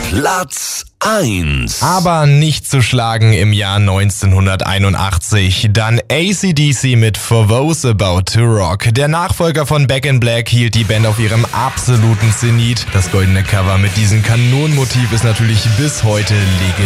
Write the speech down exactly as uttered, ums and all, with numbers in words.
Platz eins. Aber nicht zu schlagen im Jahr neunzehnhunderteinundachtzig. Dann A C D C mit For Those About to Rock. Der Nachfolger von Back in Black hielt die Band auf ihrem absoluten Zenit. Das goldene Cover mit diesem Kanonenmotiv ist natürlich bis heute legendär.